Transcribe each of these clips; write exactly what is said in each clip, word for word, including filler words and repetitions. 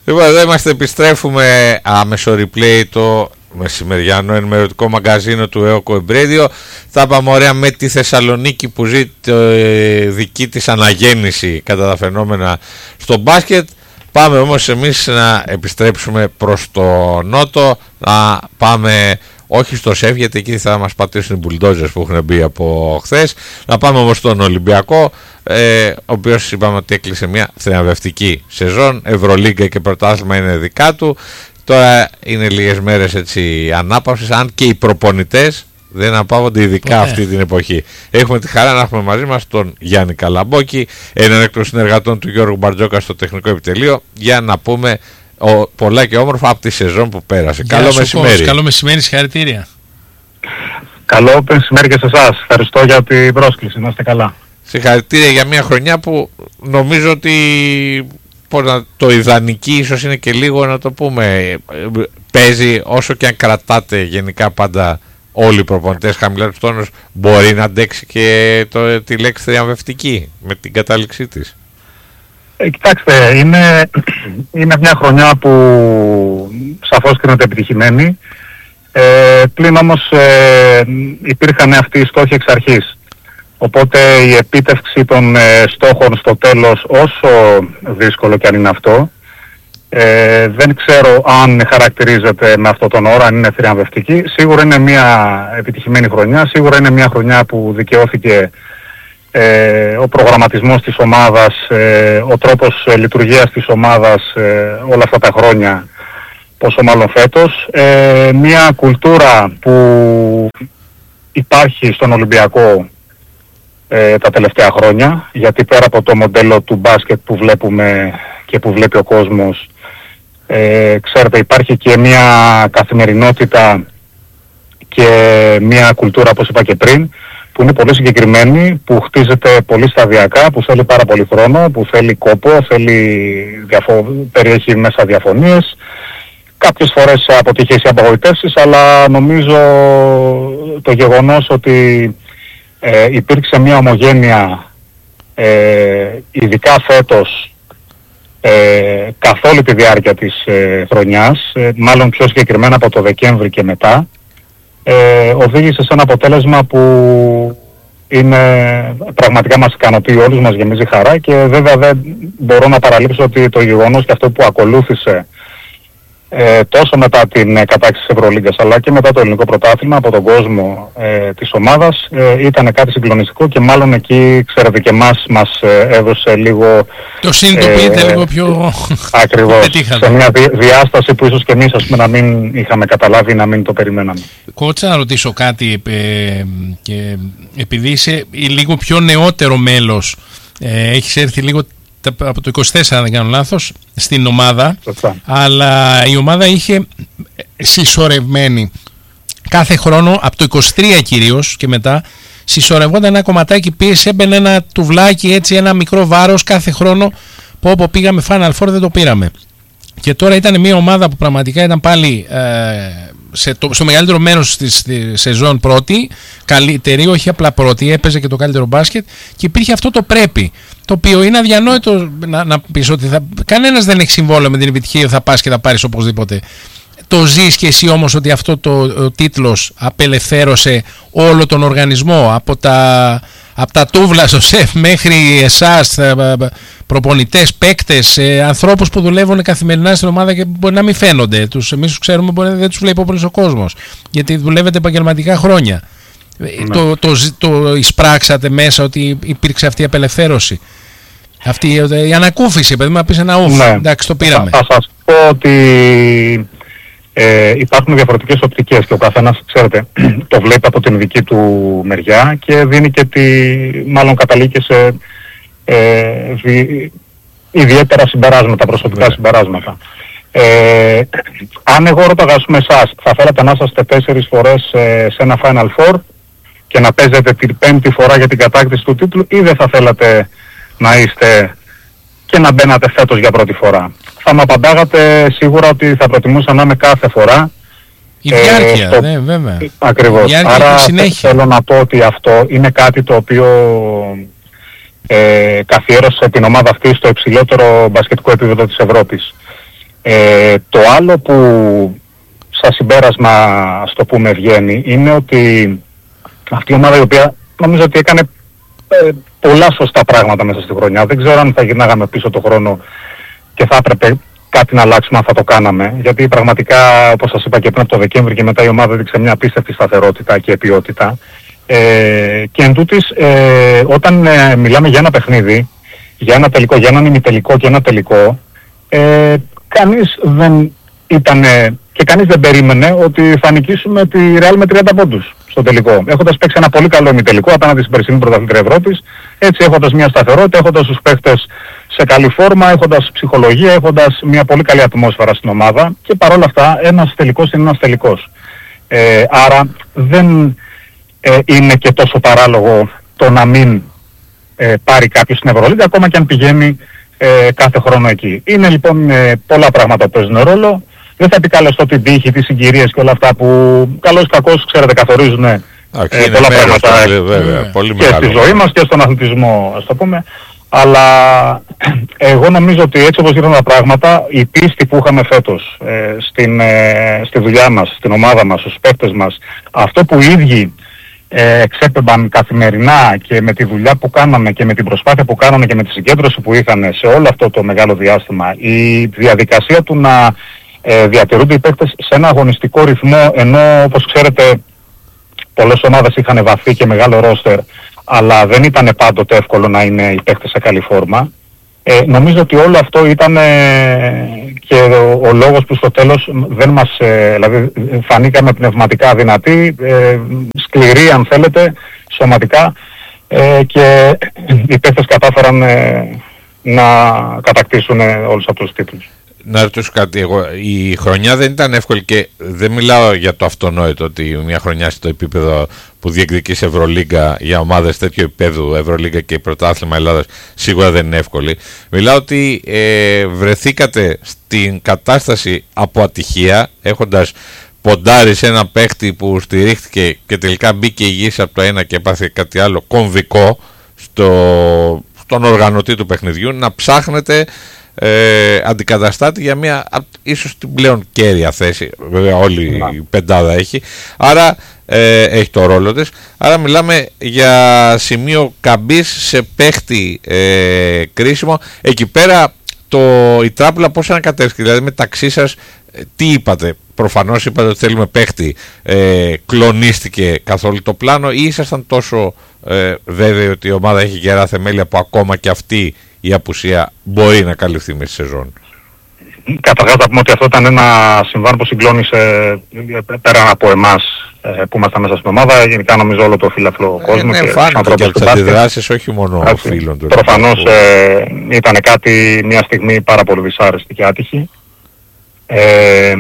Λοιπόν, εδώ είμαστε, επιστρέφουμε άμεσο replay το μεσημεριανό ενημερωτικό μαγκαζίνο του ΕΟΚΟ Εμπρέδιο. Θα πάμε ωραία με τη Θεσσαλονίκη που ζει τη δική της αναγέννηση κατά τα φαινόμενα στο μπάσκετ. Πάμε όμως εμείς να επιστρέψουμε προς το νότο, να πάμε όχι στο ΣΕΦ, γιατί εκεί θα μας πατήσουν οι μπουλντόζες που έχουν μπει από χθες. Να πάμε όμως στον Ολυμπιακό, ε, ο οποίος είπαμε ότι έκλεισε μια θριαμβευτική σεζόν. Ευρωλίγκα και πρωτάθλημα είναι δικά του. Τώρα είναι λίγες μέρες έτσι ανάπαυσης, αν και οι προπονητές δεν αναπαύονται, ειδικά Ποτέ. αυτή την εποχή. Έχουμε τη χαρά να έχουμε μαζί μας τον Γιάννη Καλαμπόκη, έναν εκ των συνεργατών του Γιώργου Μπαρτζόκα στο τεχνικό επιτελείο, για να πούμε ο, πολλά και όμορφα από τη σεζόν που πέρασε. Γεια καλό μεσημέρι. Πώς. Καλό μεσημέρι, συγχαρητήρια. Καλό μεσημέρι και σε εσάς. Ευχαριστώ για την πρόσκληση. Να είστε καλά. Συγχαρητήρια για μια χρονιά που νομίζω ότι το ιδανική ίσως είναι και λίγο να το πούμε. Παίζει, όσο και αν κρατάτε γενικά πάντα όλοι οι προπονητές χαμηλά του τόνους, μπορεί να αντέξει και το, τη λέξη θριαμβευτική με την κατάληξή της. Ε, κοιτάξτε, είναι, είναι μια χρονιά που σαφώς κρίνεται επιτυχημένη. Ε, πλην όμως ε, υπήρχαν αυτοί οι στόχοι εξ αρχής. Οπότε η επίτευξη των ε, στόχων στο τέλος, όσο δύσκολο και αν είναι αυτό, ε, δεν ξέρω αν χαρακτηρίζεται με αυτόν τον όρο, αν είναι θριαμβευτική. Σίγουρα είναι μια επιτυχημένη χρονιά, σίγουρα είναι μια χρονιά που δικαιώθηκε ε, ο προγραμματισμός της ομάδας, ε, ο τρόπος ε, λειτουργίας της ομάδας ε, όλα αυτά τα χρόνια, πόσο μάλλον φέτος. Ε, μια κουλτούρα που υπάρχει στον Ολυμπιακό ε, τα τελευταία χρόνια, γιατί πέρα από το μοντέλο του μπάσκετ που βλέπουμε και που βλέπει ο κόσμος, ε, ξέρετε, υπάρχει και μια καθημερινότητα και μια κουλτούρα, όπως είπα και πριν, που είναι πολύ συγκεκριμένη, που χτίζεται πολύ σταδιακά, που θέλει πάρα πολύ χρόνο, που θέλει κόπο, θέλει διαφο... περιέχει μέσα διαφωνίες, κάποιες φορές αποτυχίες ή απογοητεύσεις, αλλά νομίζω το γεγονός ότι ε, υπήρξε μια ομογένεια, ε, ειδικά φέτος, ε, καθ' όλη τη διάρκεια της ε, χρονιάς, ε, μάλλον πιο συγκεκριμένα από το Δεκέμβρη και μετά, ε, οδήγησε σε ένα αποτέλεσμα που είναι, πραγματικά μας ικανοποιεί όλους, μας γεμίζει χαρά, και βέβαια δεν μπορώ να παραλείψω ότι το γεγονός και αυτό που ακολούθησε Ε, τόσο μετά την ε, κατάκτηση της Ευρωλίγκας αλλά και μετά το ελληνικό πρωτάθλημα από τον κόσμο ε, της ομάδας ε, ήταν κάτι συγκλονιστικό, και μάλλον εκεί, ξέρετε, και εμάς μας ε, έδωσε λίγο... Το συνειδητοποιείτε ε, λίγο πιο... Ακριβώς, σε μια δι, διάσταση που ίσως και εμείς, ας πούμε, να μην είχαμε καταλάβει, να μην το περιμέναμε. Κότσα, να ρωτήσω κάτι, ε, και επειδή είσαι λίγο πιο νεότερο μέλος, ε, έχεις έρθει λίγο από το είκοσι τέσσερα, αν δεν κάνω λάθος, στην ομάδα. Σωστά. Αλλά η ομάδα είχε συσσωρευμένη κάθε χρόνο, από το είκοσι τρία κυρίως και μετά, συσσωρευόταν ένα κομματάκι πίεση, έμπαινε ένα τουβλάκι, έτσι, ένα μικρό βάρος κάθε χρόνο, που όπου πήγαμε Final Four δεν το πήραμε. Και τώρα ήταν μια ομάδα που πραγματικά ήταν πάλι ε, σε το, στο μεγαλύτερο μέρος της, της σεζόν πρώτη, καλύτερη, όχι απλά πρώτη, έπαιζε και το καλύτερο μπάσκετ, και υπήρχε αυτό το πρέπει, το οποίο είναι αδιανόητο να, να πεις ότι θα, κανένας δεν έχει συμβόλαιο με την επιτυχία, θα πας και θα πάρεις οπωσδήποτε. Το ζεις και εσύ όμως ότι αυτό το ο τίτλος απελευθέρωσε όλο τον οργανισμό, από τα, από τα τούβλα στο ΣΕΦ μέχρι εσάς, προπονητές, παίκτες, ε, ανθρώπους που δουλεύουν καθημερινά στην ομάδα και μπορεί να μην φαίνονται. Τους, εμείς τους ξέρουμε, μπορεί να δεν τους βλέπει πολύ ο κόσμος, γιατί δουλεύετε επαγγελματικά χρόνια. Ναι. Το, το, το, το εισπράξατε μέσα ότι υπήρξε αυτή η απελευθέρωση, αυτή η ανακούφιση, παιδί μου, να πεις ένα ουφ, ναι. Εντάξει, το πήραμε. Θα, θα σας πω ότι ε, υπάρχουν διαφορετικές οπτικές και ο καθένας, ξέρετε, το βλέπει από την δική του μεριά και δίνει και τη, μάλλον καταλήγει και σε ε, δι, ιδιαίτερα συμπεράσματα, προσωπικά yeah. συμπεράσματα. Ε, αν εγώ ρώταγα, ας πούμε, εσάς, θα θέλατε να είσαστε τέσσερις φορές ε, σε ένα Final Four και να παίζετε την πέμπτη φορά για την κατάκτηση του τίτλου, ή δεν θα θέλατε να είστε και να μπαίνατε φέτος για πρώτη φορά? Θα μου απαντάγατε σίγουρα ότι θα προτιμούσα να είμαι κάθε φορά. Η διάρκεια, ε, στο... ναι, βέβαια. Ακριβώς. Άρα θέλω να πω ότι αυτό είναι κάτι το οποίο ε, καθιέρωσε την ομάδα αυτή στο υψηλότερο μπασκετικό επίπεδο της Ευρώπης. Ε, το άλλο που σαν συμπέρασμα, ας το πούμε, βγαίνει, είναι ότι αυτή η ομάδα η οποία νομίζω ότι έκανε ε, πολλά σωστά πράγματα μέσα στη χρονιά. Δεν ξέρω αν θα γυρνάγαμε πίσω το χρόνο και θα έπρεπε κάτι να αλλάξουμε, αν θα το κάναμε. Γιατί πραγματικά, όπως σας είπα και πριν από το Δεκέμβρη και μετά, η ομάδα έδειξε μια απίστευτη σταθερότητα και ποιότητα. Ε, και εν τούτης, ε, όταν ε, μιλάμε για ένα παιχνίδι, για ένα τελικό, για έναν ημιτελικό και ένα τελικό, ε, κανείς δεν ήταν και κανείς δεν περίμενε ότι θα νικήσουμε τη Real με τριάντα πόντους στο τελικό. Έχοντας παίξει ένα πολύ καλό ημιτελικό απέναντι στην περσινή πρωταθλήτρια Ευρώπης, έτσι έχοντας μια σταθερότητα, έχοντας τους παίχτες σε καλή φόρμα, έχοντας ψυχολογία, έχοντας μια πολύ καλή ατμόσφαιρα στην ομάδα, και παρόλα αυτά ένας τελικός είναι ένας τελικός. Ε, άρα δεν ε, είναι και τόσο παράλογο το να μην ε, πάρει κάποιος στην Ευρωλίγκα, ακόμα και αν πηγαίνει ε, κάθε χρόνο εκεί. Είναι λοιπόν ε, πολλά πράγματα που παίζουν ρόλο. Δεν θα επικαλεστώ την τύχη, τις συγκυρίες και όλα αυτά που καλώς ή κακώς, ξέρετε, καθορίζουν ε, πολλά πράγματα βέβαια, πολύ και στη ζωή μας και στον αθλητισμό, ας το πούμε. Αλλά εγώ νομίζω ότι έτσι όπως γίνονται τα πράγματα, η πίστη που είχαμε φέτος ε, στην, ε, στη δουλειά μας, στην ομάδα μας, στους παίκτες μας, αυτό που οι ίδιοι ε, εξέπεμπαν καθημερινά και με τη δουλειά που κάναμε και με την προσπάθεια που κάναμε και με τη συγκέντρωση που είχαν σε όλο αυτό το μεγάλο διάστημα, η διαδικασία του να ε, διατηρούνται οι παίκτες σε ένα αγωνιστικό ρυθμό, ενώ όπως ξέρετε πολλές ομάδες είχαν βαθύ και μεγάλο ρόστερ, αλλά δεν ήταν πάντοτε εύκολο να είναι οι παίκτες σε καλή φόρμα. Ε, νομίζω ότι όλο αυτό ήταν ε, και ο, ο λόγος που στο τέλος δεν μας, ε, δηλαδή φανήκαμε πνευματικά δυνατοί, ε, σκληροί αν θέλετε, σωματικά, ε, και οι παίκτες κατάφεραν ε, να κατακτήσουν ε, όλους αυτούς τους τίτλους. Να ρωτήσω κάτι εγώ. Η χρονιά δεν ήταν εύκολη και δεν μιλάω για το αυτονόητο ότι μια χρονιά στο επίπεδο που διεκδικείς Ευρωλίγκα για ομάδες τέτοιου επίπεδου, Ευρωλίγκα και Πρωτάθλημα Ελλάδας, σίγουρα δεν είναι εύκολη. Μιλάω ότι ε, βρεθήκατε στην κατάσταση από ατυχία, έχοντας ποντάρει σε ένα παίχτη που στηρίχθηκε και τελικά μπήκε υγιής από το ένα και έπαθε κάτι άλλο κομβικό στο, στον οργανωτή του παιχνιδιού, να ψάχνετε Ε, αντικαταστάτη για μια ίσως την πλέον κέρια θέση. Βέβαια όλη η πεντάδα έχει, άρα ε, έχει το ρόλο της. Άρα μιλάμε για σημείο καμπής σε παίχτη ε, κρίσιμο. Εκεί πέρα το, η τράπουλα πώς ανακατεύτηκε, δηλαδή μεταξύ σας τι είπατε? Προφανώς είπατε ότι θέλουμε παίχτη, ε, κλονίστηκε καθόλου το πλάνο, ή ήσασταν τόσο ε, βέβαιοι ότι η ομάδα έχει γερά θεμέλια που ακόμα και αυτή η απουσία μπορεί να καλυφθεί με τη σεζόν? Καταρχάς θα πούμε ότι αυτό ήταν ένα συμβάν που συγκλώνησε πέρα από εμάς που ήμασταν μέσα στην ομάδα, γενικά νομίζω όλο το φίλαθλο κόσμο. Ε, ναι, φάνηκε και από τις αντιδράσεις, όχι μόνο ο φίλων του. Προφανώς ε, ήταν κάτι, μια στιγμή πάρα πολύ δυσάρεστη και άτυχη. Ε,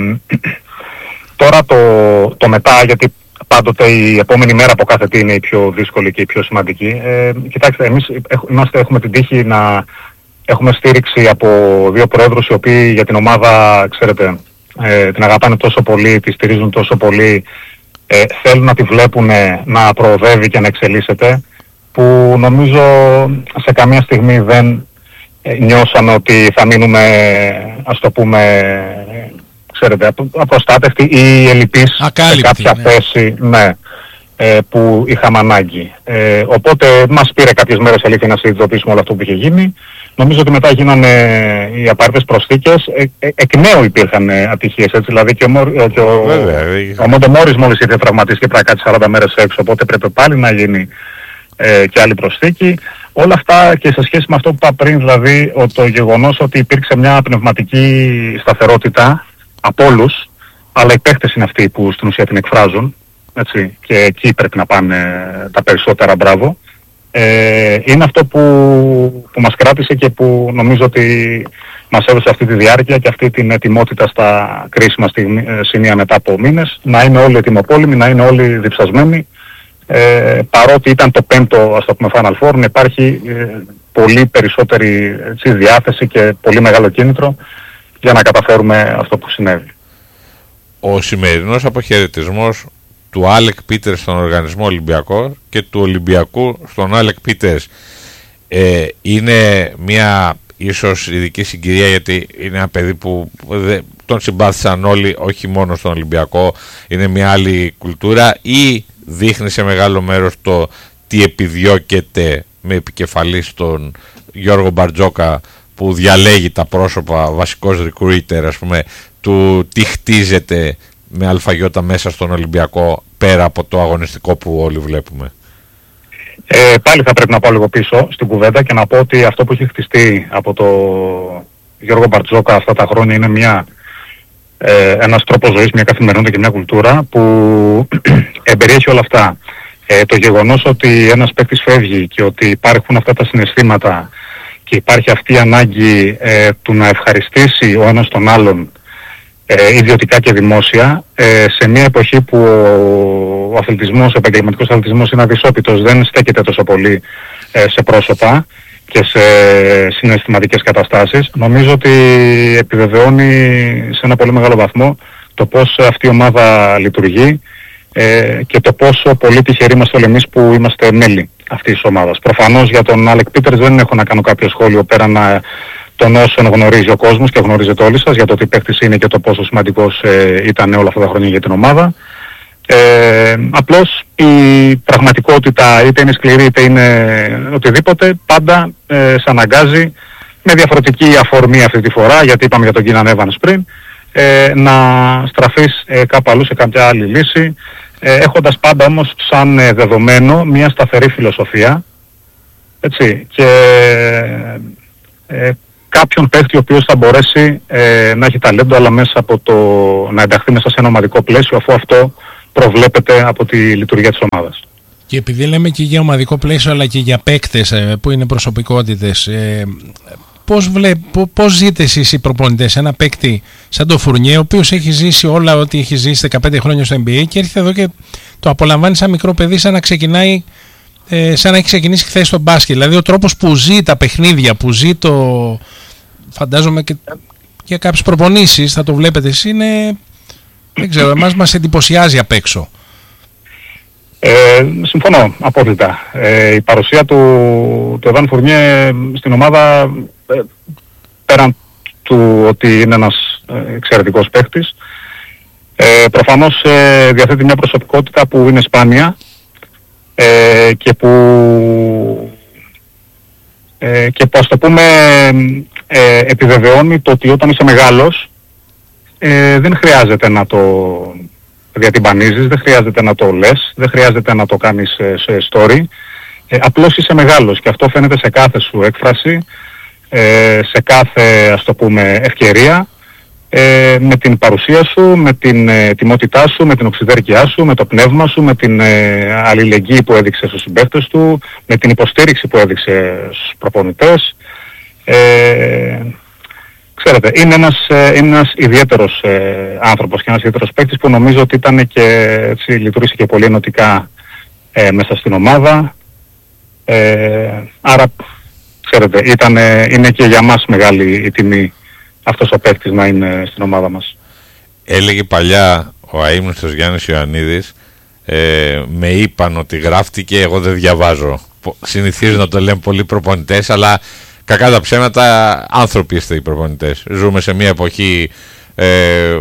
τώρα το, το μετά, γιατί πάντοτε η επόμενη μέρα από κάθε τι είναι η πιο δύσκολη και η πιο σημαντική. Ε, κοιτάξτε, εμείς είμαστε, έχουμε την τύχη να έχουμε στήριξη από δύο πρόεδρους οι οποίοι για την ομάδα, ξέρετε, ε, την αγαπάνε τόσο πολύ, τη στηρίζουν τόσο πολύ, ε, θέλουν να τη βλέπουν να προοδεύει και να εξελίσσεται, που νομίζω σε καμία στιγμή δεν ε, νιώσαμε ότι θα μείνουμε, ας το πούμε, ξέρετε, απροστάτευτοι ή ελλειπείς σε κάποια ναι. θέση ναι, ε, που είχαμε ανάγκη. Ε, οπότε μας πήρε κάποιες μέρες αλήθεια να συνειδητοποιήσουμε όλο αυτό που είχε γίνει. Νομίζω ότι μετά γίνανε οι απαραίτητες προσθήκες. Ε, ε, εκ νέου υπήρχαν ε, ατυχίες, έτσι, δηλαδή και ο, Μόρ, και ο, ο Μόντε Μόρις μόλις είχε τραυματίσει και πρέπει να κάτσει σαράντα μέρες έξω, οπότε πρέπει πάλι να γίνει ε, και άλλη προσθήκη. Όλα αυτά και σε σχέση με αυτό που είπα πριν, δηλαδή το γεγονός ότι υπήρξε μια πνευματική σταθερότητα από όλους, αλλά οι παίχτες είναι αυτοί που στην ουσία την εκφράζουν, έτσι, και εκεί πρέπει να πάνε τα περισσότερα μπράβο. Ε, είναι αυτό που, που μας κράτησε και που νομίζω ότι μας έδωσε αυτή τη διάρκεια και αυτή την ετοιμότητα στα κρίσιμα στιγμή, σημεία μετά από μήνες, να είναι όλοι ετοιμοπόλεμοι, να είναι όλοι διψασμένοι. Ε, παρότι ήταν το πέμπτο, ας το πούμε, Final Four, να υπάρχει ε, πολύ περισσότερη έτσι, διάθεση και πολύ μεγάλο κίνητρο για να καταφέρουμε αυτό που συνέβη. Ο σημερινός αποχαιρετισμός του Άλεκ Πίτερς στον Οργανισμό Ολυμπιακό και του Ολυμπιακού στον Άλεκ Πίτερς ε, είναι μια ίσως ειδική συγκυρία, γιατί είναι ένα παιδί που τον συμπάθησαν όλοι, όχι μόνο στον Ολυμπιακό, είναι μια άλλη κουλτούρα, ή δείχνει σε μεγάλο μέρος το τι επιδιώκεται με επικεφαλή στον Γιώργο Μπαρτζόκα, που διαλέγει τα πρόσωπα, βασικός recruiter, ας πούμε, του τι χτίζεται με αλφαγιώτα μέσα στον Ολυμπιακό, πέρα από το αγωνιστικό που όλοι βλέπουμε. Ε, πάλι θα πρέπει να πάω λίγο πίσω στην κουβέντα και να πω ότι αυτό που έχει χτιστεί από το Γιώργο Μπαρτζόκα αυτά τα χρόνια είναι μια, ε, ένας τρόπος ζωής, μια καθημερινότητα και μια κουλτούρα που εμπεριέχει όλα αυτά. Ε, το γεγονός ότι ένας παίκτης φεύγει και ότι υπάρχουν αυτά τα συναισθήματα και υπάρχει αυτή η ανάγκη ε, του να ευχαριστήσει ο ένας τον άλλον ε, ιδιωτικά και δημόσια, ε, σε μια εποχή που ο αθλητισμός, ο επαγγελματικός αθλητισμός είναι αδυσόπιτος, δεν στέκεται τόσο πολύ ε, σε πρόσωπα και σε συναισθηματικές καταστάσεις, νομίζω ότι επιβεβαιώνει σε ένα πολύ μεγάλο βαθμό το πώς αυτή η ομάδα λειτουργεί ε, και το πόσο πολύ τυχεροί είμαστε όλοι εμείς που είμαστε μέλη αυτής της ομάδας. Προφανώς για τον Άλεκ Πίτερς δεν έχω να κάνω κάποιο σχόλιο πέραν των όσων γνωρίζει ο κόσμος και γνωρίζετε όλοι σας για το τι παίκτης είναι και το πόσο σημαντικός ε, ήταν όλα αυτά τα χρόνια για την ομάδα. Ε, απλώς η πραγματικότητα, είτε είναι σκληρή είτε είναι οτιδήποτε, πάντα ε, σε αναγκάζει με διαφορετική αφορμή αυτή τη φορά, γιατί είπαμε για τον Κίναν Εύανς πριν, ε, να στραφείς ε, κάπου αλλού σε κάποια άλλη λύση, ε, έχοντας πάντα όμως σαν ε, δεδομένο μια σταθερή φιλοσοφία, έτσι, και ε, κάποιον παίχτη ο οποίος θα μπορέσει ε, να έχει ταλέντο, αλλά μέσα από το να ενταχθεί μέσα σε ένα ομαδικό πλαίσιο, αφού αυτό προβλέπεται από τη λειτουργία της ομάδας. Και επειδή λέμε και για ομαδικό πλαίσιο αλλά και για παίκτες ε, που είναι προσωπικότητες, ε, πώς, βλέ, πώς ζείτε εσείς οι προπονητές ένα παίκτη σαν τον Φουρνιέ, ο οποίος έχει ζήσει όλα ό,τι έχει ζήσει δεκαπέντε χρόνια στο N B A και έρχεται εδώ και το απολαμβάνει σαν μικρό παιδί, σαν να ξεκινάει, ε, σαν να έχει ξεκινήσει χθες στο μπάσκετ. Δηλαδή ο τρόπος που ζει τα παιχνίδια, που ζει το... φαντάζομαι και για κάποιες προπονήσεις θα το βλέπετε εσείς, είναι... δεν ξέρω, εμάς μας εντυπωσιάζει απ' έξω. Ε, συμφωνώ απόλυτα. Ε, η παρουσία του, του Εβάν Φουρνιέ στην ομάδα, ε, πέραν του ότι είναι ένας ε, εξαιρετικός παίκτης, ε, προφανώς ε, διαθέτει μια προσωπικότητα που είναι σπάνια ε, και που ε, και που ας το πούμε ε, επιβεβαιώνει το ότι όταν είσαι μεγάλος ε, δεν χρειάζεται να το διατυμπανίζεις, δεν χρειάζεται να το λες, δεν χρειάζεται να το κάνεις ε, σε story, ε, απλώς είσαι μεγάλος και αυτό φαίνεται σε κάθε σου έκφραση, ε, σε κάθε ας το πούμε ευκαιρία, ε, με την παρουσία σου, με την ε, τιμότητά σου, με την οξυδέρκειά σου, με το πνεύμα σου, με την ε, αλληλεγγύη που έδειξε στους συμπαίκτες του, με την υποστήριξη που έδειξε στους προπονητές. Ε, Ξέρετε, είναι ένας, είναι ένας ιδιαίτερος ε, άνθρωπος και ένας ιδιαίτερος παίκτης που νομίζω ότι ήταν και έτσι, λειτουργήσε και πολύ ενωτικά ε, μέσα στην ομάδα. Ε, άρα, ξέρετε, ήταν, είναι και για μας μεγάλη η τιμή αυτός ο παίκτης να είναι στην ομάδα μας. Έλεγε παλιά ο αείμνηστος Γιάννης Ιωαννίδης, ε, με είπαν ότι γράφτηκε, εγώ δεν διαβάζω. Συνηθίζουν να το λένε πολλοί προπονητές, αλλά... κακά τα ψέματα, άνθρωποι είστε οι προπονητές. Ζούμε σε μια εποχή ε,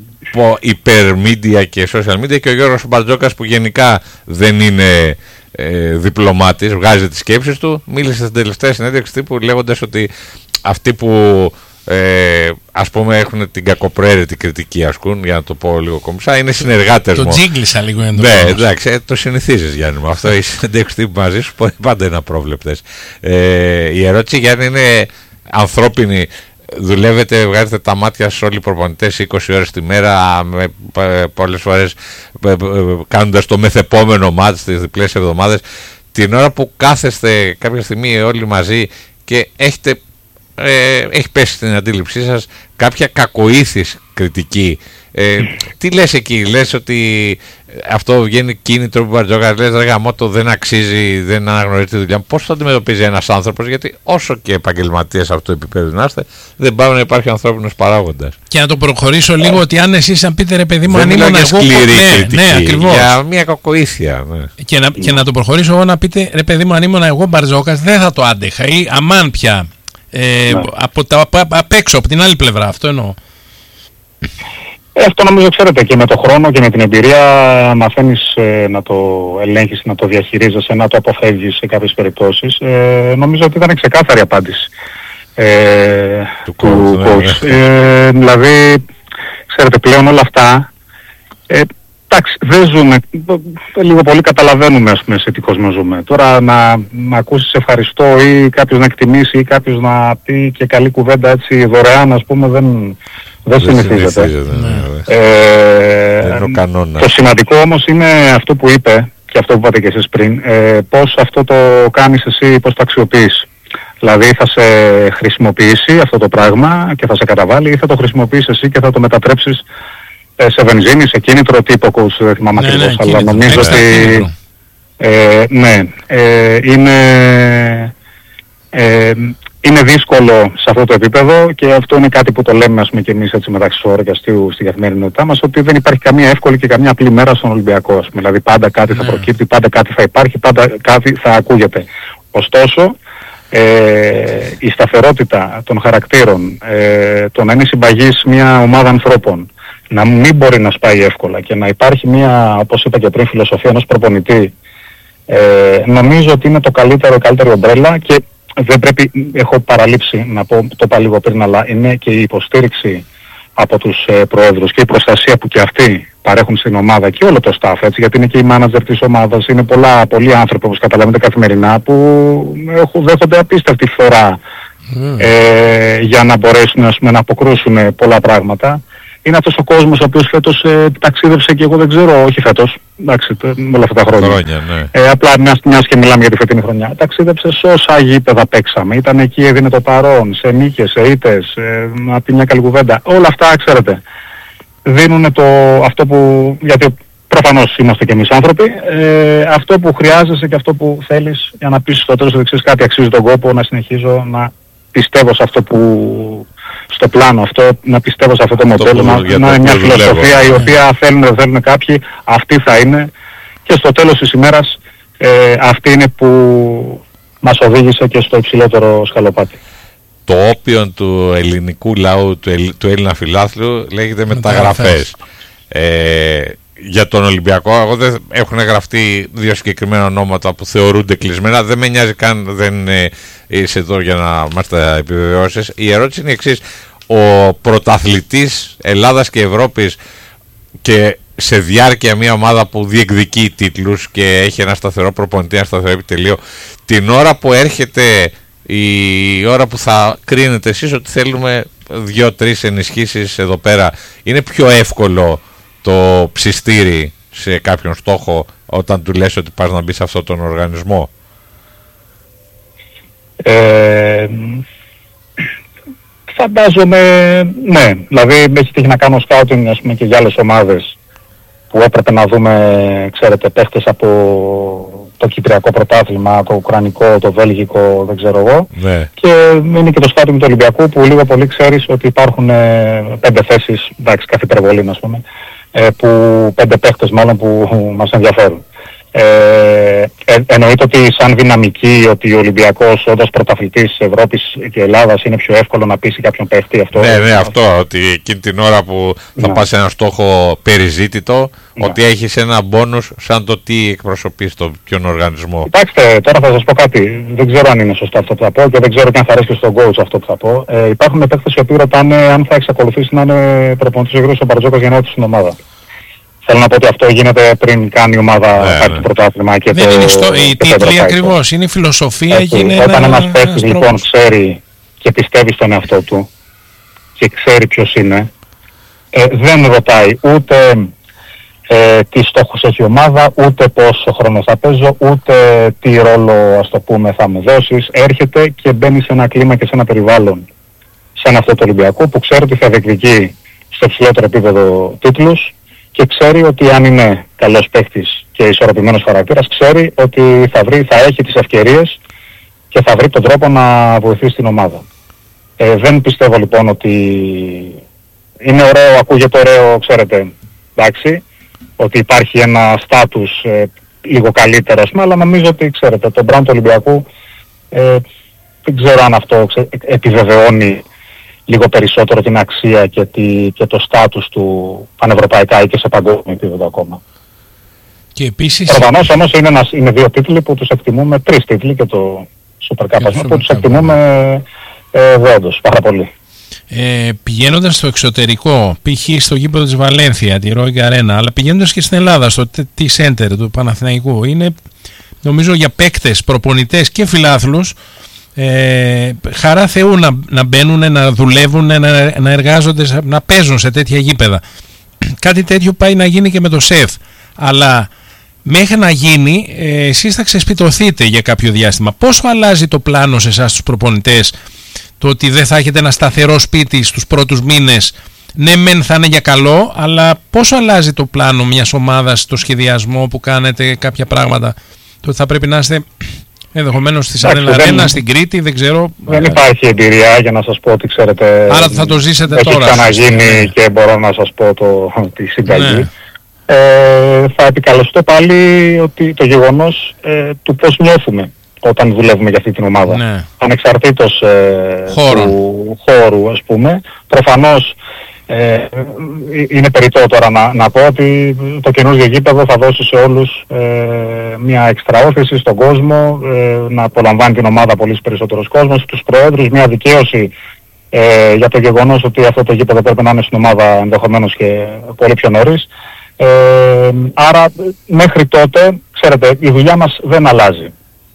υπερμίδια και social media, και ο Γιώργος Μπαρτζόκας, που γενικά δεν είναι ε, διπλωμάτης, βγάζει τις σκέψεις του, μίλησε στην τελευταία συνέντευξη τύπου λέγοντας ότι αυτοί που ε, ας πούμε έχουν την κακοπροαίρετη κριτική, ασκούν, για να το πω λίγο κομψά, είναι συνεργάτες μου. Το τζίγκλισα λίγο για να το ναι, πω. εντάξει, το συνηθίζεις, Γιάννη μου. Αυτό η συνέντευξη τύπου μαζί σου πάντα είναι απρόβλεπτες. Ε, η ερώτηση, Γιάννη, είναι ανθρώπινη. Δουλεύετε, βγάζετε τα μάτια σε όλοι οι προπονητές είκοσι ώρες τη μέρα, με, πολλές φορές κάνοντας το μεθεπόμενο μάτς στις διπλές εβδομάδες. Την ώρα που κάθεστε κάποια στιγμή όλοι μαζί και έχετε Ε, έχει πέσει στην αντίληψή σας κάποια κακοήθης κριτική, ε, τι λες εκεί? Λες ότι αυτό βγαίνει κίνητρο που Μπαρτζόκα, λες ρε γαμώτο, δεν αξίζει, δεν αναγνωρίζει τη δουλειά μου? Πώς το αντιμετωπίζει ένας άνθρωπος? Γιατί όσο και επαγγελματίες αυτό το επίπεδο να είστε, δεν πάει να υπάρχει ανθρώπινος παράγοντας. Και να το προχωρήσω λίγο, ότι αν εσείς αν πείτε ρε παιδί μου, δεν αν ήμουν εγώ, σκληρή ναι, κριτική, ναι, ακριβώς, για μια κακοήθεια, ναι. Και, να, και να το προχωρήσω εγώ να πείτε ρε παιδί μου, αν ήμουν εγώ Μπαρτζόκας δεν θα το άντεχα, ή αμάν πια Ε, ναι. από τα, απ' έξω, από την άλλη πλευρά, αυτό εννοώ. Ε, αυτό νομίζω, ξέρετε, και με το χρόνο και με την εμπειρία μαθαίνεις ε, να το ελέγχεις, να το διαχειρίζεσαι, να το αποφεύγεις σε κάποιες περιπτώσεις. Ε, νομίζω ότι ήταν ξεκάθαρη απάντηση ε, του, του coach. Ε, δηλαδή, ξέρετε, πλέον όλα αυτά, ε, εντάξει, δεν ζούμε, λίγο πολύ καταλαβαίνουμε, ας πούμε, σε τι κόσμο ζούμε. Τώρα να, να ακούσεις ευχαριστώ ή κάποιος να εκτιμήσει ή κάποιος να πει και καλή κουβέντα έτσι δωρεάν, ας πούμε, δεν... Δεν συνηθίζεται. Ναι. Ε, κανόνα. Το σημαντικό όμως είναι αυτό που είπε και αυτό που είπατε και εσείς πριν, ε, πώς αυτό το κάνεις εσύ, πώς το αξιοποιείς. Δηλαδή θα σε χρησιμοποιήσει αυτό το πράγμα και θα σε καταβάλει ή θα το χρησιμοποιήσεις εσύ και θα το μετατρέψεις ε, σε βενζίνη, σε κίνητρο τύπο coach, δεν θυμάμαι ακριβώς, ναι, ναι, αλλά νομίζω ότι ε, ναι, ε, είναι... Ε, είναι δύσκολο σε αυτό το επίπεδο και αυτό είναι κάτι που το λέμε, ας πούμε, και εμείς έτσι μεταξύ του εργαστήριου στη καθημερινότητά μας, ότι δεν υπάρχει καμία εύκολη και καμία απλή μέρα στον Ολυμπιακό, ας πούμε. Δηλαδή πάντα κάτι θα προκύπτει, πάντα κάτι θα υπάρχει, πάντα κάτι θα ακούγεται. Ωστόσο, ε, η σταθερότητα των χαρακτήρων, ε, το να είναι συμπαγής μια ομάδα ανθρώπων, να μην μπορεί να σπάει εύκολα και να υπάρχει μια, όπως είπα και πριν, φιλοσοφία ενός προπονητή, ε, νομίζω ότι είναι το καλύτερο, η καλύτερη ομπρέλα και δεν πρέπει, έχω παραλείψει να πω, το είπα λίγο πριν, αλλά είναι και η υποστήριξη από τους ε, προέδρους και η προστασία που και αυτοί παρέχουν στην ομάδα και όλο το staff, έτσι, γιατί είναι και οι manager της ομάδας, είναι πολλά, πολλοί άνθρωποι, όπως καταλαβαίνετε καθημερινά, που έχουν, δέχονται απίστευτη φθορά mm. ε, για να μπορέσουν, ας πούμε, να αποκρούσουν πολλά πράγματα. Είναι αυτός ο κόσμος ο οποίος φέτος ε, ταξίδευσε και εγώ δεν ξέρω, όχι φέτος, εντάξει, όλα αυτά τα χρόνια. χρόνια ναι. ε, απλά μιας, μιας και μιλάμε για τη φετινή χρονιά. Ταξίδευσε σε όσα γήπεδα παίξαμε. Ήταν εκεί, έδινε το παρόν, σε νίκες, σε ήττες, ε, να πει μια καλή κουβέντα. Όλα αυτά, ξέρετε, δίνουν το, αυτό που, γιατί προφανώς είμαστε και εμείς άνθρωποι, ε, αυτό που χρειάζεσαι και αυτό που θέλεις για να πεις στο τέλος ότι ξέρεις κάτι αξίζει τον κόπο, να συνεχίζω να πιστεύω σε αυτό που... στο πλάνο αυτό, να πιστεύω σε αυτό το μοντέλο, να, να είναι μια φιλοσοφία η οποία θέλουν, δεν θέλουν κάποιοι, αυτή θα είναι και στο τέλος της ημέρας ε, αυτή είναι που μας οδήγησε και στο υψηλότερο σκαλοπάτι. Το όπιον του ελληνικού λαού, του, Ελλ, του Έλληνα φιλάθλου λέγεται μεταγραφές. Ε, για τον Ολυμπιακό, εγώ δεν έχουν γραφτεί δύο συγκεκριμένα ονόματα που θεωρούνται κλεισμένα. Δεν με νοιάζει καν, δεν ε, είσαι εδώ για να μας τα επιβεβαιώσεις. Η ερώτηση είναι η εξής. Ο πρωταθλητής Ελλάδας και Ευρώπης και σε διάρκεια μια ομάδα που διεκδικεί τίτλους και έχει ένα σταθερό προπονητή, ένα σταθερό επιτελείο, την ώρα που έρχεται η ώρα που θα κρίνετε εσείς ότι θέλουμε δύο-τρεις ενισχύσεις εδώ πέρα, είναι πιο εύκολο το ψιστήρι σε κάποιον στόχο όταν του λες ότι πας να μπει σε αυτόν τον οργανισμό? Ε, φαντάζομαι ναι, δηλαδή έχει τύχει να κάνω σκάουτινγκ, ας πούμε, και για άλλες ομάδες που έπρεπε να δούμε, ξέρετε, παίχτες από το Κυπριακό πρωτάθλημα, το Ουκρανικό, το Βέλγικο, δεν ξέρω εγώ. Ναι. Και είναι και το σκάουτινγκ του Ολυμπιακού που λίγο πολύ ξέρεις ότι υπάρχουν ε, πέντε θέσεις, εντάξει, κάθε υπερβολή, ας πούμε, ε, που πέντε παίχτες μάλλον που μας ενδιαφέρουν. Ε, ε, εννοείται ότι σαν δυναμική ότι ο Ολυμπιακός όντας πρωταθλητής της Ευρώπης και Ελλάδας είναι πιο εύκολο να πείσει κάποιον παίχτη αυτό. Ναι, ναι, αυτό, ότι εκείνη την ώρα που θα ναι. πας σε ένα στόχο περιζήτητο, ναι. ότι έχεις ένα μπόνους σαν το τι εκπροσωπείς το ποιον οργανισμό. Κοιτάξτε, τώρα θα σας πω κάτι, δεν ξέρω αν είναι σωστό αυτό που θα πω και δεν ξέρω και αν θα αρέσει και στον coach αυτό που θα πω. Ε, υπάρχουν παίχτες οι οποίοι ρωτάνε αν θα εξακολουθήσει να είναι προπονητής ο Γιώργος Μπαρτζόκας για να έρθει στην ομάδα. Θέλω να πω ότι αυτό γίνεται πριν κάνει η ομάδα ναι, πάρει το πρωτάθλημα και δεν το... είναι στο, η τίτλη ακριβώς, είναι η φιλοσοφία. Έτσι, γίνεται όταν ένα, ένας παίκτης λοιπόν ξέρει και πιστεύει στον εαυτό του και ξέρει ποιος είναι, ε, δεν ρωτάει ούτε ε, τι στόχους έχει η ομάδα, ούτε πόσο χρόνο θα παίζω, ούτε τι ρόλο, ας το πούμε, θα μου δώσεις. Έρχεται και μπαίνει σε ένα κλίμα και σε ένα περιβάλλον σαν αυτό το Ολυμπιακό που ξέρει ότι θα διεκδικεί στο υψηλότερο επίπεδο τίτλους και ξέρει ότι αν είναι καλός παίκτης και ισορροπημένος χαρακτήρας, ξέρει ότι θα, βρει, θα έχει τις ευκαιρίες και θα βρει τον τρόπο να βοηθήσει την ομάδα. Ε, δεν πιστεύω λοιπόν ότι είναι ωραίο, ακούγεται ωραίο, ξέρετε, εντάξει, ότι υπάρχει ένα στάτους ε, λίγο καλύτερο, αλλά νομίζω ότι, ξέρετε, το μπραντ του Ολυμπιακού ε, δεν ξέρω αν αυτό ξε, επιβεβαιώνει λίγο περισσότερο την αξία και, τη, και το στάτους του πανευρωπαϊκά ή και σε παγκόσμιο επίπεδο ακόμα. Και επίσης... Προφανώς όμως είναι, ένας, είναι δύο τίτλοι που τους εκτιμούμε, τρεις τίτλοι και το Super Cup που τους εκτιμούμε ε, όντως πάρα πολύ. Ε, πηγαίνοντας στο εξωτερικό, π.χ. στο γήπεδο της Βαλένθια, τη Ρόιγκ Αρένα, αλλά πηγαίνοντας και στην Ελλάδα, στο T-Center του Παναθηναϊκού, είναι νομίζω για παίκτες, προπονητές και φιλάθλους ε, χαρά Θεού να, να μπαίνουν, να δουλεύουν, να, να εργάζονται, να παίζουν σε τέτοια γήπεδα. Κάτι τέτοιο πάει να γίνει και με το ΣΕΦ, αλλά μέχρι να γίνει ε, εσείς θα ξεσπιτωθείτε για κάποιο διάστημα. Πόσο αλλάζει το πλάνο σε εσάς τους προπονητές, το ότι δεν θα έχετε ένα σταθερό σπίτι στους πρώτους μήνες? Ναι, μεν θα είναι για καλό, αλλά πόσο αλλάζει το πλάνο μιας ομάδας, το σχεδιασμό που κάνετε, κάποια πράγματα, το ότι θα πρέπει να είστε ενδεχομένως στη Σαρέλα Αρένα, στην Κρήτη, δεν ξέρω. Δεν υπάρχει εμπειρία για να σας πω ότι ξέρετε. Άρα θα το ζήσετε έχει τώρα. Έχει ξαναγίνει και μπορώ να σας πω το, τη συνταγή. Ναι. Ε, θα επικαλεστώ πάλι ότι το γεγονός ε, του πώς νιώθουμε όταν δουλεύουμε για αυτή την ομάδα. Ναι. Ανεξαρτήτως ε, του χώρου, ας πούμε. Προφανώς ε, είναι περιττό τώρα να, να πω ότι το καινούργιο γήπεδο θα δώσει σε όλους ε, μια εξτραόθηση στον κόσμο, ε, να απολαμβάνει την ομάδα πολύ περισσότερος κόσμος, στους προέδρους, μια δικαίωση ε, για το γεγονός ότι αυτό το γήπεδο πρέπει να είναι στην ομάδα ενδεχομένως και πολύ πιο νωρίς. Ε, άρα μέχρι τότε, ξέρετε, η δουλειά μας δεν αλλάζει.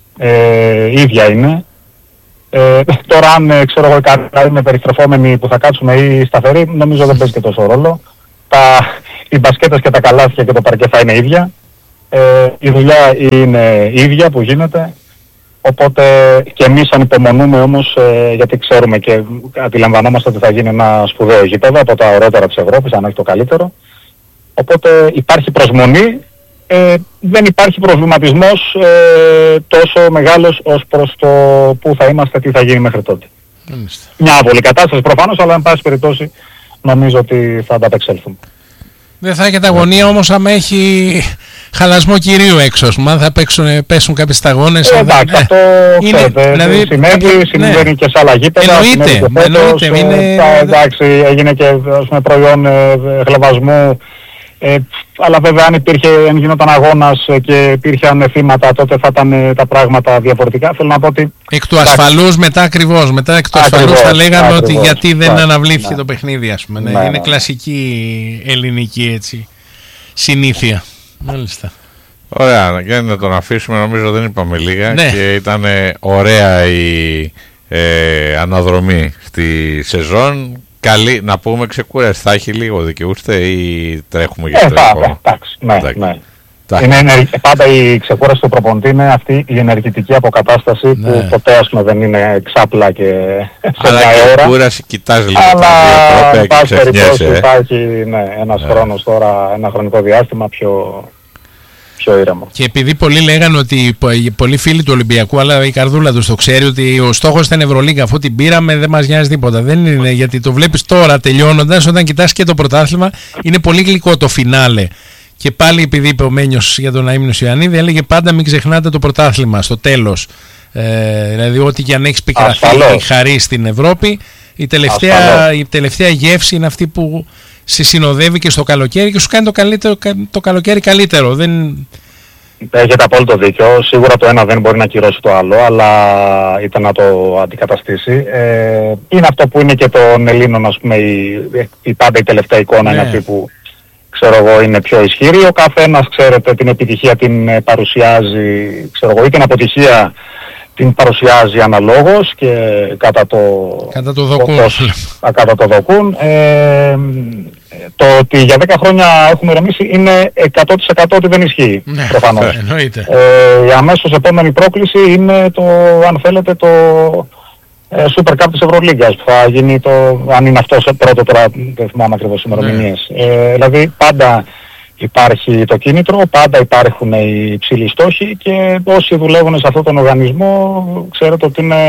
Ε, η ίδια είναι. Ε, τώρα αν ε, ξέρω εγώ κάτι είναι περιστρεφόμενοι που θα κάτσουμε ή σταθεροί, νομίζω δεν παίζει και τόσο ρόλο. Τα, οι μπασκέτες και τα καλάθια και το παρκέ θα είναι ίδια. Ε, η δουλειά είναι ίδια που γίνεται. Οπότε και εμείς ανυπομονούμε όμως, ε, γιατί ξέρουμε και αντιλαμβανόμαστε ότι θα γίνει ένα σπουδαίο γήπεδο από τα ωραίτερα της Ευρώπης, αν όχι το καλύτερο. Οπότε υπάρχει προσμονή. Ε, δεν υπάρχει προβληματισμός ε, τόσο μεγάλος ως προς το που θα είμαστε, τι θα γίνει μέχρι τότε. Μάλιστα. Μια άβολη κατάσταση προφανώς, αλλά εν πάση περιπτώσει νομίζω ότι θα ανταπεξέλθουμε. Δεν θα έχετε αγωνία όμως άμα έχει χαλασμό κυρίου έξω, αν θα παίξουν, πέσουν κάποιες σταγόνες. Ε, εντάξει, αυτό ξέρετε, δηλαδή, συνέβη, ναι. Συνέβαινε και σε άλλα γήπεδα. Εννοείται, εννοείται. Ε, είναι... ε, εντάξει, έγινε και ας πούμε, προϊόν ε, χλεβασμού. Ε, αλλά βέβαια αν υπήρχε, αν γινόταν αγώνας και υπήρχαν θύματα, τότε θα ήταν τα πράγματα διαφορετικά. Θέλω να πω ότι... Εκ του ασφαλούς μετά ακριβώς, μετά εκ του ασφαλούς θα λέγαμε ακριβώς, ότι γιατί δεν ναι, αναβλήθηκε ναι. το παιχνίδι, ας πούμε. Ναι, ναι, είναι ναι. κλασική ελληνική έτσι συνήθεια. Μάλιστα. Ωραία, για να τον αφήσουμε, νομίζω δεν είπαμε λίγα ναι. και ήταν ωραία η ε, αναδρομή στη σεζόν. Καλή, να πούμε ξεκούραση, θα έχει λίγο δικαιούστε ή τρέχουμε για ε, το επόμενο. Εντάξει, ναι, ναι. Είναι ενεργ... Πάντα η ξεκούραση του προπονητή είναι αυτή η ενεργητική αποκατάσταση ναι. που ποτέ ας πούμε δεν είναι ξάπλα και σε αλλά μια ώρα. Αλλά η ξεκούραση κοιτάς λίγο τα δύο τρόπια και ξεχνιέσαι. Αλλά υπάρχει ναι, ένας ναι. χρόνος τώρα, ένα χρονικό διάστημα πιο... πιο ήρεμο. Και επειδή πολλοί λέγανε ότι πολλοί φίλοι του Ολυμπιακού, αλλά η καρδούλα τους το ξέρει, ότι ο στόχος ήταν Ευρωλίγκα, αφού την πήραμε δεν μας νοιάζει τίποτα. Δεν είναι, γιατί το βλέπεις τώρα τελειώνοντας, όταν κοιτάς και το πρωτάθλημα, είναι πολύ γλυκό το φινάλε. Και πάλι επειδή είπε ο Μένιος για τον Αείμνιο Ιωαννίδη, έλεγε πάντα μην ξεχνάτε το πρωτάθλημα στο τέλος. Ε, δηλαδή ό,τι και αν έχεις πικραθεί χαρί στην Ευρώπη, η τελευταία, η τελευταία γεύση είναι αυτή που σε συνοδεύει και στο καλοκαίρι και σου κάνει το, καλύτερο, το καλοκαίρι καλύτερο. Δεν... Έχετε απόλυτο δίκιο. Σίγουρα το ένα δεν μπορεί να κυρώσει το άλλο, αλλά ήταν να το αντικαταστήσει. Ε, είναι αυτό που είναι και των Ελλήνων, ας πούμε, η, η πάντα η τελευταία εικόνα ναι. είναι αυτή που ξέρω εγώ είναι πιο ισχυρή. Ο καθένας, ξέρετε, την επιτυχία την παρουσιάζει, ξέρω εγώ, ή την αποτυχία την παρουσιάζει αναλόγως και κατά το, κατά το δοκούν. Το, κατά το δοκούν. Ε, το ότι για δέκα χρόνια έχουμε ηρεμήσει είναι εκατό τοις εκατό ότι δεν ισχύει, ναι, προφανώς. Ε, η αμέσως επόμενη πρόκληση είναι το, αν θέλετε, το ε, Super Cup της Ευρωλίγκας που θα γίνει το, αν είναι αυτό πρώτο τώρα, δεν θυμάμαι ακριβώς ημερομηνίες. Ναι. Ε, δηλαδή πάντα υπάρχει το κίνητρο, πάντα υπάρχουν οι υψηλοί στόχοι και όσοι δουλεύουν σε αυτόν τον οργανισμό ξέρετε ότι είναι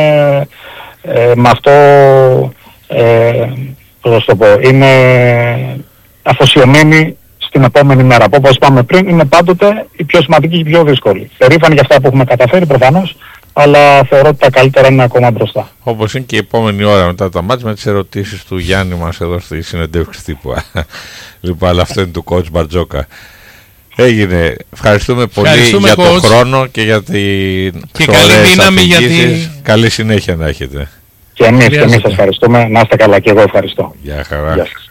ε, με αυτό ε, πώς το πω, είναι αφοσιωμένοι στην επόμενη μέρα. Όπως είπαμε πριν, είναι πάντοτε η πιο σημαντική και η πιο δύσκολη. Περήφανοι για αυτά που έχουμε καταφέρει προφανώς, αλλά θεωρώ ότι τα καλύτερα είναι ακόμα μπροστά. Όπως είναι και η επόμενη ώρα μετά τα μάτς με τις ερωτήσεις του Γιάννη μας εδώ στη συνεντεύξη τύπου. Λοιπόν, αλλά αυτό είναι του coach Μπαρτζόκα. Έγινε. Ευχαριστούμε πολύ Ευχαριστούμε για τον χρόνο και για την και καλή δύναμη γιατί... Καλή συνέχεια να έχετε. Και εμείς, και εμείς σας ευχαριστούμε. Να είστε καλά και εγώ ευχαριστώ. Γεια χαρά. Γεια σας.